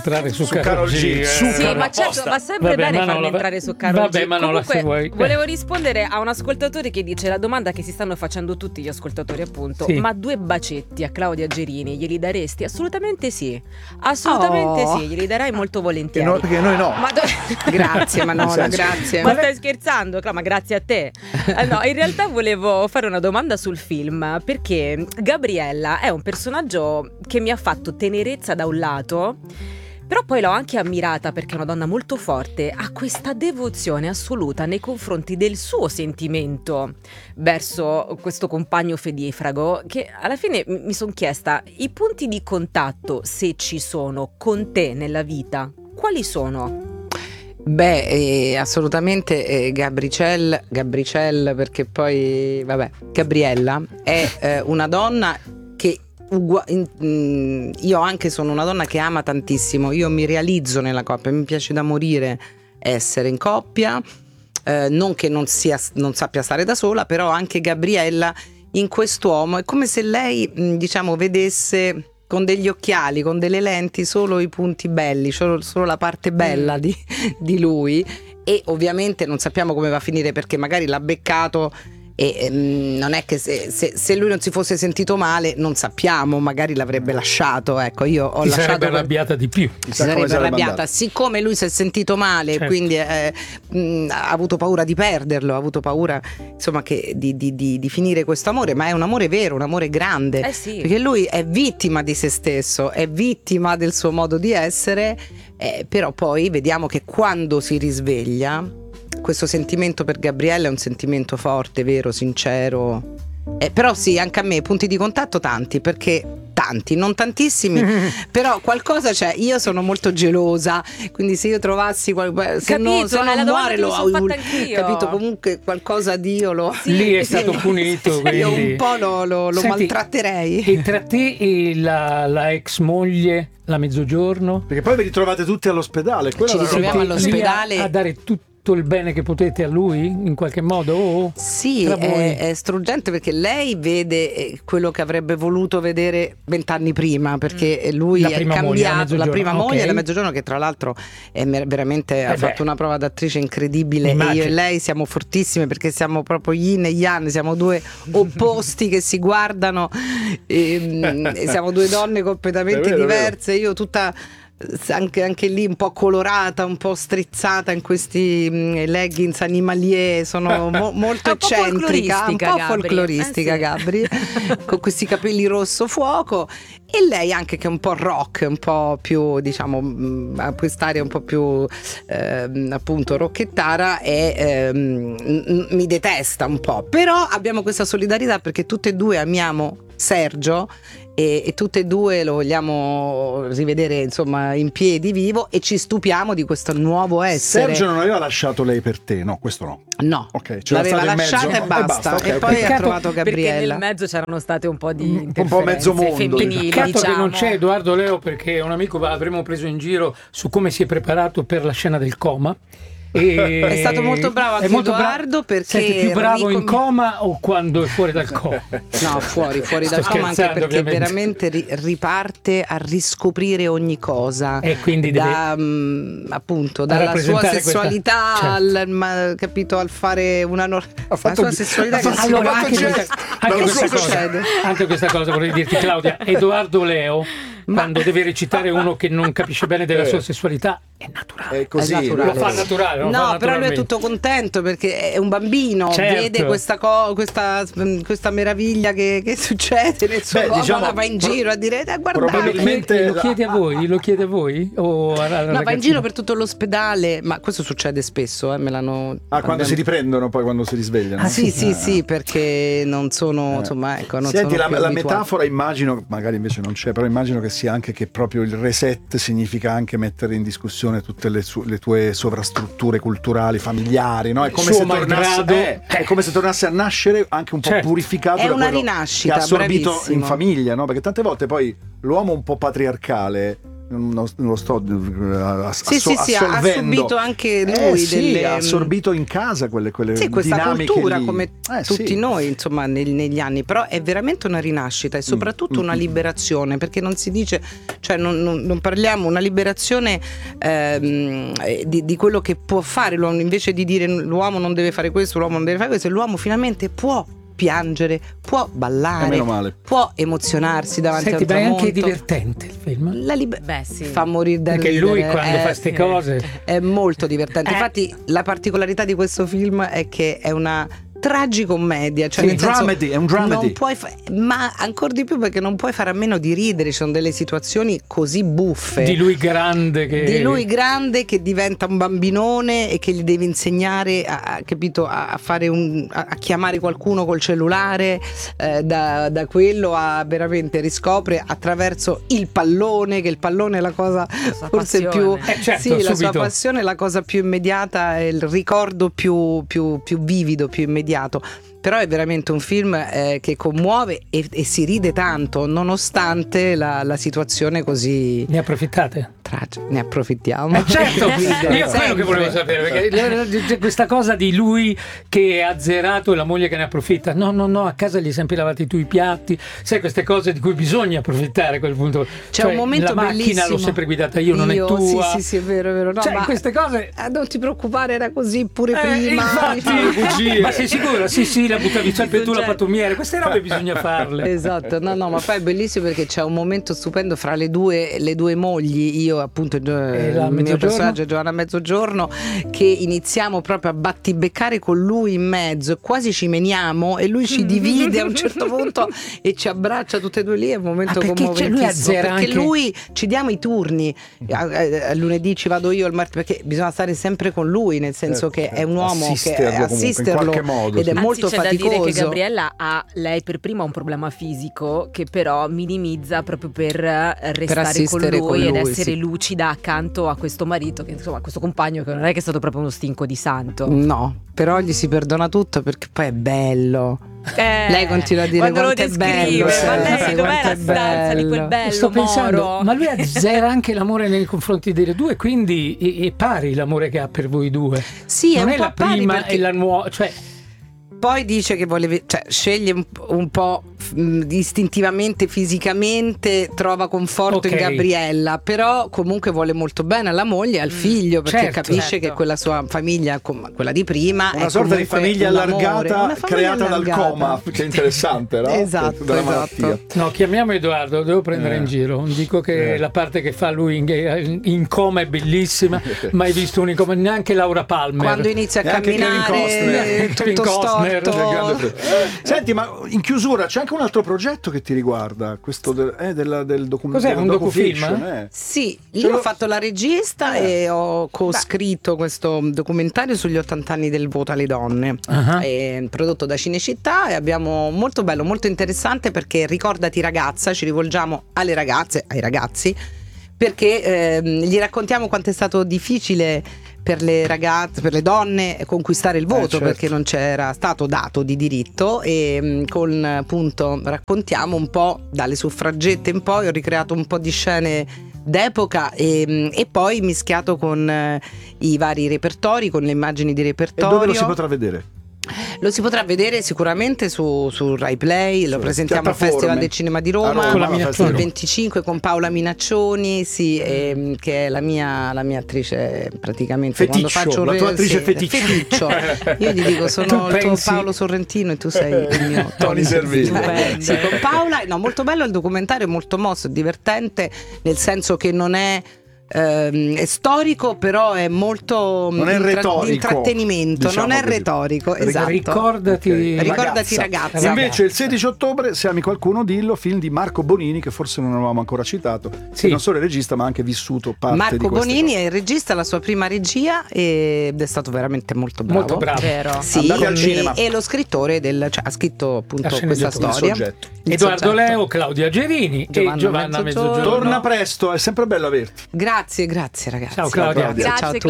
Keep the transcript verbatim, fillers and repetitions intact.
entrare su, su Karol G. G, eh. su Sì, Karol- ma certo, apposta. va sempre Vabbè, bene ma farmi no, entrare su Karol vabbè, G. ma no, la- se Comunque, vuoi. volevo rispondere a un ascoltatore che dice la domanda che si stanno facendo tutti gli ascoltatori, appunto. Sì. Ma due bacetti a Claudia Gerini glieli daresti? Assolutamente sì. Assolutamente Oh. sì, glieli darai molto Che volentieri. no- perché noi no. Ma do- Grazie Manola, Nel senso- grazie. Ma stai scherzando? Cla- Ma grazie a te. Eh, no, in realtà volevo fare una domanda sul film, perché Gabriella è un personaggio che mi ha fatto tenerezza da un lato, però poi l'ho anche ammirata perché è una donna molto forte, ha questa devozione assoluta nei confronti del suo sentimento verso questo compagno fedifrago, che alla fine m- mi sono chiesta, i punti di contatto, se ci sono, con te nella vita, quali sono? Beh, eh, assolutamente eh, Gabricel, Gabricel perché poi, vabbè, Gabriella è eh, una donna che ugua- in- mm, io anche sono una donna che ama tantissimo, io mi realizzo nella coppia, mi piace da morire essere in coppia, eh, non che non, sia, non sappia stare da sola, però anche Gabriella in quest'uomo è come se lei, mh, diciamo, vedesse con degli occhiali, con delle lenti, solo i punti belli, solo, solo la parte bella di, di lui, e ovviamente non sappiamo come va a finire perché magari l'ha beccato e ehm, non è che se, se, se lui non si fosse sentito male non sappiamo, magari l'avrebbe lasciato, ecco, io ho Ti lasciato sarebbe per- arrabbiata di più. si Chissà come sarebbe sarebbe arrabbiata, andata. siccome lui si è sentito male, Certo. quindi eh, mh, ha avuto paura di perderlo, ha avuto paura insomma che, di, di, di, di finire questo amore, ma è un amore vero, un amore grande, Eh sì. perché lui è vittima di se stesso, è vittima del suo modo di essere, eh, però poi vediamo che quando si risveglia questo sentimento per Gabriella è un sentimento forte, vero, sincero. Eh, però sì, anche a me punti di contatto tanti, perché tanti, non tantissimi, però qualcosa c'è. Io sono molto gelosa, quindi se io trovassi qual- se Capito, no, se è la non domanda muore che lo mi son fatta anch'io. capito, comunque qualcosa di io lo Lì è stato punito, quindi. io un po' lo, lo, lo Senti, maltratterei. E tra te e la, la ex moglie, la Mezzogiorno, Perché poi vi ritrovate tutti all'ospedale. Quella Ci è la roba- ritroviamo siete lì all'ospedale. a, a dare tutto il bene che potete a lui in qualche modo? O Sì, tra voi? è, è struggente perché lei vede eh, quello che avrebbe voluto vedere vent'anni prima, perché lui La è prima moglie, la cambiato, la Mezzogiorno, prima ok. moglie la Mezzogiorno, che tra l'altro è mer- veramente ha beh. fatto una prova d'attrice incredibile, e io Immagino. e lei siamo fortissime perché siamo proprio yin e yang, siamo due opposti che si guardano e, e siamo due donne completamente È vero, è vero. diverse, io tutta anche, anche lì un po' colorata, un po' strizzata in questi mm, leggings animalier, sono mo- molto È un po' eccentrica, un folcloristica, po' Gabri. folcloristica Eh, sì. Gabri, con questi capelli rosso fuoco, e lei anche che è un po' rock, un po' più, diciamo, mm, ha quest'aria un po' più ehm, appunto rocchettara, e ehm, n- mi detesta un po', però abbiamo questa solidarietà perché tutte e due amiamo Sergio e, e tutte e due lo vogliamo rivedere insomma in piedi, vivo, e ci stupiamo di questo nuovo essere. Sergio non aveva lasciato lei per te, no, questo no. No, Ok, c'era l'aveva stato in mezzo? lasciata e E basta, basta, ok, e ok. poi ha Peccato trovato Perché Gabriella. nel mezzo c'erano state un po' di Un po' interferenze mezzo mondo, femminili, Peccato diciamo. che non c'è Edoardo Leo, perché un amico l'avremmo preso in giro su come si è preparato per la scena del coma. E È stato molto bravo anche è molto Edoardo, perché Senti, più bravo in ricom- coma o quando è fuori dal coma? No, fuori, fuori Sto dal coma, anche scherzando, perché ovviamente. veramente ri- riparte a riscoprire ogni cosa, E quindi da, mm, appunto dalla sua rappresentare questa- sessualità certo. al, ma- capito, al fare una nor- la fatto sua di- sessualità ha che fatto- si Allora, fatto anche gesto. questa, Ma anche non questa so cosa, succede. anche questa cosa vorrei dirti, Claudia. Edoardo Leo, quando deve recitare uno che non capisce bene della Eh. sua sessualità, è naturale. È così. È naturale. Lo fa naturale, lo No, fa però lui è naturalmente. tutto contento perché è un bambino, Certo. vede questa, co- questa, questa meraviglia che, che succede nel suo Beh, corpo, diciamo, va in pro- giro a dire "Eh, guardate". Lo probabilmente- chiede, lo chiede a voi? Lo chiede a voi? O alla- alla No, va in ragazzina? giro per tutto l'ospedale, ma questo succede spesso, eh, me l'hanno... Ah, quando si riprendono poi, quando si risvegliano. Ah, sì, sì, Ah. sì, perché non sono, insomma, ecco, non Senti, sono la, più la abituati. metafora immagino, magari invece non c'è, però immagino che sia anche che proprio il reset significa anche mettere in discussione tutte le, su- le tue sovrastrutture culturali, familiari, no? È come, Suo se tornasse, malgrado. eh, è come se tornasse a nascere anche un po' Certo. purificato È da una quello rinascita, che ha assorbito bravissimo. in famiglia, no? Perché tante volte poi l'uomo un po' patriarcale non, non lo sto uh, sì, sì, sì, ha subito anche lui eh, sì, delle... ha assorbito in casa quelle, quelle sì, questa dinamiche cultura lì. come eh, tutti sì. noi insomma negli, negli anni, però è veramente una rinascita e soprattutto mm, una mm, liberazione, perché non si dice, cioè non, non, non parliamo una liberazione ehm, di, di quello che può fare l'uomo, invece di dire l'uomo non deve fare questo, l'uomo non deve fare questo, l'uomo finalmente può piangere, può ballare, può emozionarsi davanti Senti, a un tramonto. È anche divertente il film. La liber- Beh, sì. Fa morire da perché ridere. lui quando è, fa queste cose è molto divertente. Eh. Infatti la particolarità di questo film è che è una tragicommedia, cioè sì, nel senso, dramedy, è un dramedy. non puoi fa- ma ancora di più perché non puoi fare a meno di ridere, ci sono delle situazioni così buffe di lui grande che di lui grande che diventa un bambinone e che gli devi insegnare a, a, capito, a fare un, a, a chiamare qualcuno col cellulare, eh, da, da quello a veramente riscopre attraverso il pallone, che il pallone è la cosa la forse passione. più Eh, certo, sì, la sua subito. passione è la cosa più immediata, è il ricordo più, più, più vivido, più immediato. Però è veramente un film eh, che commuove e, e si ride tanto nonostante la, la situazione così ne approfittate? tragica. Ne approfittiamo. Eh certo, io quello Sempre. che volevo sapere, perché c'è questa cosa di lui che ha zerato e la moglie che ne approfitta. No, no, no, a casa gli hai sempre lavati tu i piatti, sai, queste cose di cui bisogna approfittare a quel punto. C'è cioè, un momento la macchina bellissimo. l'ho sempre guidata io, non è Io, tua. Sì, sì, sì, è vero, è vero. No, cioè, ma queste cose eh, non ti preoccupare, era così pure Eh, prima. infatti, ma sei sicura? Sì, sì, la buttavi sempre tu la pattumiera, queste robe bisogna farle. Esatto, no, no, ma poi è bellissimo perché c'è un momento stupendo fra le due, le due mogli, io appunto E la il mio Mezzogiorno? personaggio è Giovanna Mezzogiorno, che iniziamo proprio a battibeccare con lui in mezzo, quasi ci meniamo e lui ci divide a un certo punto e ci abbraccia tutte e due lì, è un momento Ah, perché c'è- lui commoventissimo, azzera perché anche- lui ci diamo i turni, a, a- a lunedì ci vado io, al martedì, perché bisogna stare sempre con lui, nel senso Certo, che è un uomo assisterlo che comunque, in assisterlo qualche modo, ed è sì. molto Anzi, c'è faticoso. da dire che Gabriella ha, lei per prima, un problema fisico che però minimizza proprio per eh, restare assistere con lui, con lui, ed essere sì. lucida accanto a questo marito, che insomma, questo compagno che non è che è stato proprio uno stinco di santo. No, però gli si perdona tutto perché poi è bello. Eh, Lei continua a dire quando quanto lo è bello, descrive, sì, ma sì, lei dov'è quanto la è stanza di quel bello. bello Sto pensando, Moro? ma lui azzera anche l'amore nei confronti delle due, quindi è, è pari l'amore che ha per voi due. Sì, non è è, un po' la pari prima perché- e la nuova, cioè Poi dice che vuole, ve- cioè sceglie un, un po' mh, istintivamente, fisicamente, trova conforto Ok. in Gabriella, però comunque vuole molto bene alla moglie e al figlio, perché certo. capisce Certo. che quella sua famiglia, com- quella di prima, Una è sorta di comunque famiglia un amore. allargata Una famiglia creata allargata. dal coma, che è interessante, no? Esatto, Dalla esatto. malattia. no, chiamiamo Edoardo, lo devo prendere Eh. in giro. Dico che Eh. la parte che fa lui in, in coma è bellissima, mai visto un in coma, neanche Laura Palmer. Quando inizia a Neanche Kevin camminare Costner. Kevin tutto Costner, storto. Grande pre- Senti, ma in chiusura c'è anche un altro progetto che ti riguarda, questo del, eh, della- del docu- Cos'è, del un docufiction, docufilm? eh? Sì, Ce io l'ho- ho fatto la regista Eh. e ho co-scritto questo documentario sugli ottanta anni del voto alle donne, Ah. è prodotto da Cinecittà e abbiamo molto bello, molto interessante perché ricordati ragazza, ci rivolgiamo alle ragazze, ai ragazzi, perché ehm, gli raccontiamo quanto è stato difficile per le ragazze, per le donne conquistare il voto, certo. perché non c'era stato dato di diritto e mh, con appunto raccontiamo un po' dalle suffragette in poi, ho ricreato un po' di scene d'epoca e, mh, e poi mischiato con eh, i vari repertori, con le immagini di E repertorio. dove lo si potrà vedere? Lo si potrà vedere sicuramente su, su Rai Play, lo Su presentiamo al piattaforme. Festival del Cinema di Roma, A Roma, Con la al Minaccioni. il Festival. venticinque con Paola Minaccioni, sì, ehm, che è la mia, la mia attrice praticamente quando Feticcio, faccio un la tua re- attrice sì, feticcio. feticcio. Io gli dico Tu sono il tuo pensi- Paolo Sorrentino e tu sei il mio Tony Servillo. Stupendo. Sì, con Paola, no, molto bello il documentario, è molto mosso, è divertente, nel senso che non è ehm, è storico, però è molto Non è intra- retorico, di intrattenimento, diciamo non è così. retorico, Ric- esatto. Ricordati, Ok. Ricordati ragazza. Ragazza. Invece il sedici ottobre, se ami qualcuno dillo, film di Marco Bonini, che forse non avevamo ancora citato, Sì. che non solo è regista ma ha anche vissuto parte Marco di queste Bonini cose. è il regista, la sua prima regia ed è stato veramente molto bravo. molto bravo. Vero. Sì, Andate al e- cinema. e lo scrittore del, cioè, ha scritto appunto La questa sceneggiatura, il storia. soggetto. Il Edoardo soggetto. Leo, Claudia Gerini Giovanna e Giovanna Mezzogiorno. Mezzogiorno. Torna presto, è sempre bello averti. Grazie, grazie ragazzi. Ciao, Claudia. Claudia. Ciao a Grazie, tutti.